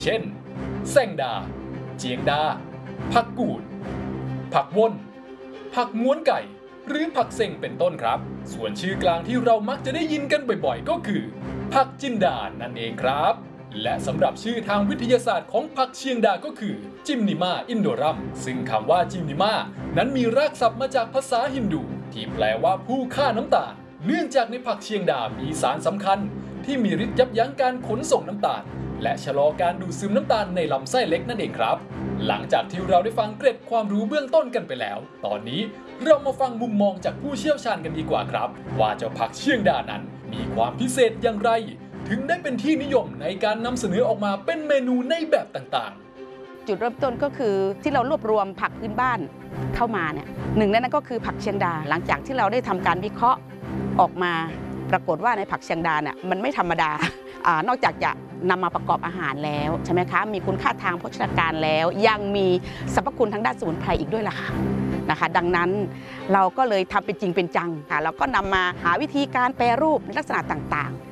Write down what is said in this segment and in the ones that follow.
เช่นแซงดาเจียงดาผักกูดผักว่นผักม้วนไก่หรือผักเซ็งเป็นต้นครับส่วนชื่อกลางที่เรามักจะได้ยินกันบ่อยๆก็คือผักจินดานั่นเองครับและสำหรับชื่อทางวิทยาศาสตร์ของผักเชียงดาก็คือจิมนิมาอินโดรัมซึ่งคำว่าจิมนิมานั้นมีรากศัพท์มาจากภาษาฮินดูที่แปลว่าผู้ฆ่าน้ำตาลเนื่องจากในผักเชียงดามีสารสำคัญที่มีฤทธิ์ยับยั้งการขนส่งน้ำตาลและชะลอการดูดซึมน้ำตาลในลำไส้เล็กนั่นเองครับหลังจากที่เราได้ฟังเกร็ดความรู้เบื้องต้นกันไปแล้วตอนนี้เรามาฟังมุมมองจากผู้เชี่ยวชาญกันดีกว่าครับว่าเจ้าผักเชียงดานั้นมีความพิเศษอย่างไรถึงได้เป็นที่นิยมในการนำเสนอออกมาเป็นเมนูในแบบต่างๆจุดเริ่มต้นก็คือที่เรารวบรวมผักพื้นบ้านเข้ามาเนี่ยหนึ่งในนั้นก็คือผักเชียงดาหลังจากที่เราได้ทำการวิเคราะห์ออกมาปรากฏว่าในผักเชียงดาเนี่ยมันไม่ธรรมดานอกจากจะนำมาประกอบอาหารแล้วใช่ไหมคะมีคุณค่าทางโภชนาการแล้วยังมีสรรพคุณทางด้านสมุนไพรอีกด้วยล่ะค่ะนะคะดังนั้นเราก็เลยทำเป็นจริงเป็นจังค่ะแล้วก็นำมาหาวิธีการแปรรูปในลักษณะต่าง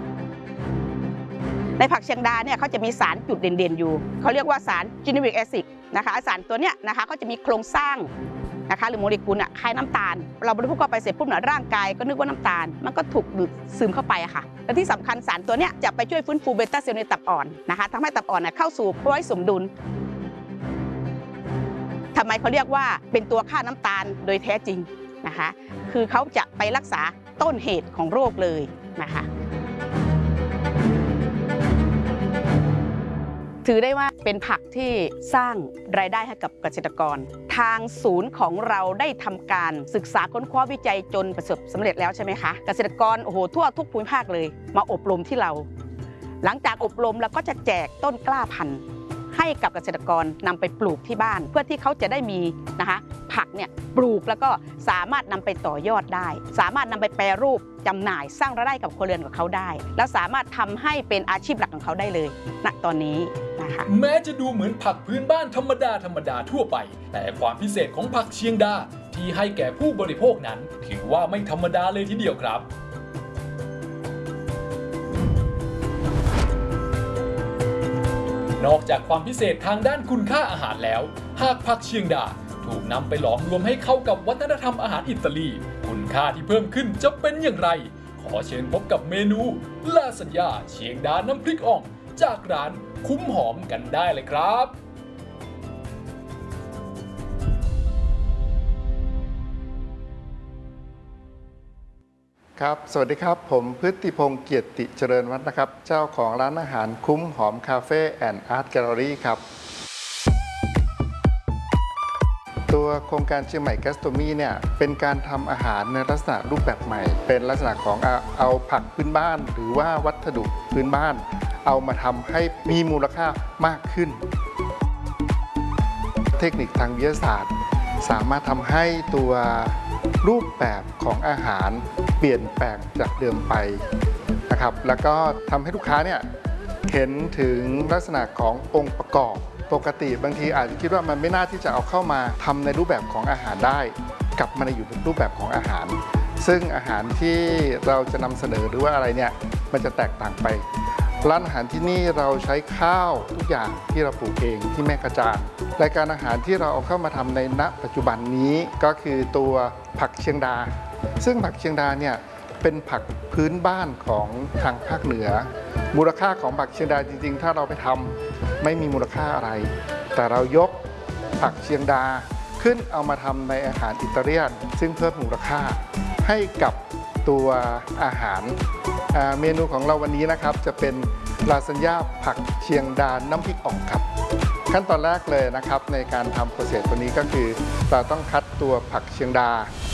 ๆในผักเชียงดาเนี่ยเขาจะมีสารจุดเด่นๆอยู่เขาเรียกว่าสารจินิวิกแอซิดนะคะสารตัวเนี้ยนะคะเขาจะมีโครงสร้างนะคะหรือโมเลกุลคล้ายน้ำตาลเราบริโภคเข้าไปเสร็จปุ๊บร่างกายก็นึกว่าน้ำตาลมันก็ถูกดูดซึมเข้าไปอะค่ะและที่สำคัญสารตัวเนี้ยจะไปช่วยฟื้นฟูเบต้าเซลล์ในตับอ่อนนะคะทำให้ตับอ่อนเข้าสู่ภาวะสมดุลทำไมเขาเรียกว่าเป็นตัวฆ่าน้ำตาลโดยแท้จริงนะคะคือเขาจะไปรักษาต้นเหตุของโรคเลยนะคะถือได้ว่าเป็นผักที่สร้างรายได้ให้กับเกษตรกรทางศูนย์ของเราได้ทำการศึกษาค้นคว้าวิจัยจนประสบสำเร็จแล้วใช่ไหมคะเกษตรกรทั่วทุกภูมิภาคเลยมาอบรมที่เราหลังจากอบรมเราก็จะแจกต้นกล้าพันธุ์ให้กับเกษตรกรนำไปปลูกที่บ้านเพื่อที่เขาจะได้มีนะคะผักเนี่ยปลูกแล้วก็สามารถนำไปต่อยอดได้สามารถนำไปแปรรูปจำหน่ายสร้างรายได้กับครัวเรือนของเขาได้แล้วสามารถทำให้เป็นอาชีพหลักของเขาได้เลยณตอนนี้นะคะแม้จะดูเหมือนผักพื้นบ้านธรรมดาทั่วไปแต่ความพิเศษของผักเชียงดาที่ให้แก่ผู้บริโภคนั้นถือว่าไม่ธรรมดาเลยทีเดียวครับนอกจากความพิเศษทางด้านคุณค่าอาหารแล้วหากผักเชียงดาถูกนำไปหลอมรวมให้เข้ากับวัฒนธรรมอาหารอิตาลีคุณค่าที่เพิ่มขึ้นจะเป็นอย่างไรขอเชิญพบกับเมนูลาซานญ่าเชียงดาน้ำพริกอ่องจากร้านคุ้มหอมกันได้เลยครับครับสวัสดีครับผมพฤติพงษ์เกียรติเจริญวัฒน์นะครับเจ้าของร้านอาหารคุ้มหอมคาเฟ่แอนด์อาร์ตแกลเลอรี่ครับตัวโครงการเชียงใหม่แกสโตมีเนี่ยเป็นการทำอาหารในลักษณะรูปแบบใหม่เป็นลักษณะของเอาผักพื้นบ้านหรือว่าวัสดุพื้นบ้านเอามาทำให้มีมูลค่ามากขึ้นเทคนิคทางวิทยาศาสตร์สามารถทำให้ตัวรูปแบบของอาหารเปลี่ยนแปลงจากเดิมไปนะครับแล้วก็ทำให้ลูกค้าเนี่ยเห็นถึงลักษณะขององค์ประกอบปกติบางทีอาจจะคิดว่ามันไม่น่าที่จะเอาเข้ามาทำในรูปแบบของอาหารได้กลับมาในอยู่ในรูปแบบของอาหารซึ่งอาหารที่เราจะนำเสนอหรือว่าอะไรเนี่ยมันจะแตกต่างไปร้านอาหารที่นี่เราใช้ข้าวทุกอย่างที่เราปลูกเองที่แม่กระจานรายการอาหารที่เราเอาเข้ามาทำในณปัจจุบันนี้ก็คือตัวผักเชียงดาซึ่งผักเชียงดาเนี่ยเป็นผักพื้นบ้านของทางภาคเหนือมูลค่าของผักเชียงดาจริงๆถ้าเราไปทำไม่มีมูลค่าอะไรแต่เรายกผักเชียงดาขึ้นเอามาทำในอาหารอิตาเลียนซึ่งเพิ่มมูลค่าให้กับตัวอาหารเมนูของเราวันนี้นะครับจะเป็นลาซานญ่าผักเชียงดาน้ำพริกอ่องครับขั้นตอนแรกเลยนะครับในการทำโปรเซสตัวนี้ก็คือเราต้องคัดตัวผักเชียงดา